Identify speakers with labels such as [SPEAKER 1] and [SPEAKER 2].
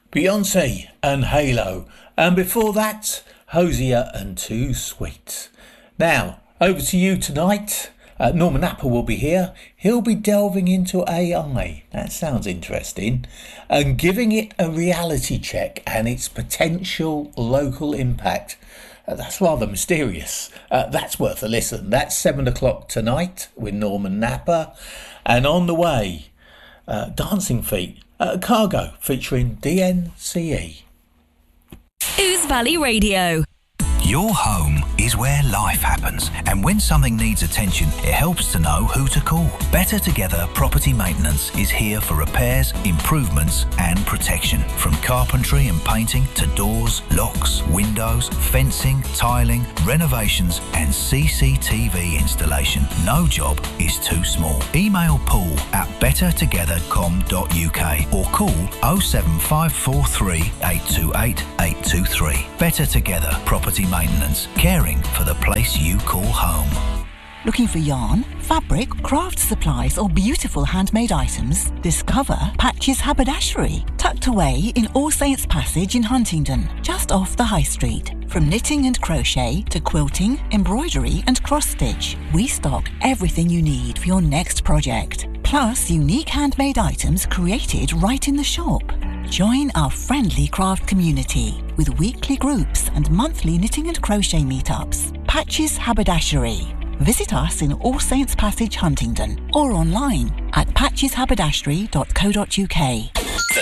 [SPEAKER 1] Beyonce and Halo. And before that, Hosier and Too Sweet. Now, over to you tonight. Norman Apple will be here. He'll be delving into AI. That sounds interesting. And giving it a reality check and its potential local impact. That's rather mysterious. That's worth a listen. That's 7 o'clock tonight with Norman Napper. And on the way, Dancing Feet, Cargo featuring DNCE.
[SPEAKER 2] Ouse Valley Radio.
[SPEAKER 3] Your home is where life happens, and when something needs attention, it helps to know who to call. Better Together Property Maintenance is here for repairs, improvements and protection. From carpentry and painting to doors, locks, windows, fencing, tiling, renovations and CCTV installation. No job is too small. Email paul@bettertogether.com.uk or call 07543 828 823. Better Together Property Maintenance, caring for the place you call home.
[SPEAKER 4] Looking for yarn, fabric, craft supplies or beautiful handmade items? Discover Patches Haberdashery, tucked away in All Saints Passage in Huntingdon, just off the High Street. From knitting and crochet to quilting, embroidery and cross-stitch, we stock everything you need for your next project. Plus unique handmade items created right in the shop. Join our friendly craft community with weekly groups and monthly knitting and crochet meetups. Patches Haberdashery. Visit us in All Saints Passage, Huntingdon, or online at patcheshaberdashery.co.uk.